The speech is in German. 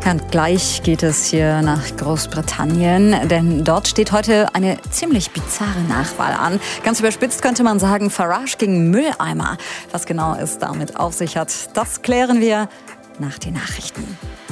Und gleich geht es hier nach Großbritannien, denn dort steht heute eine ziemlich bizarre Nachwahl an. Ganz überspitzt könnte man sagen, Farage gegen Mülleimer. Was genau es damit auf sich hat, das klären wir nach den Nachrichten.